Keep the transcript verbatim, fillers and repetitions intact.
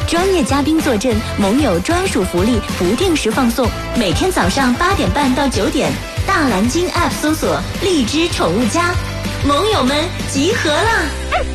专业嘉宾坐镇，盟友专属福利不定时放送。每天早上八点半到九点，大蓝鲸 App 搜索荔枝宠物家，盟友们集合啦！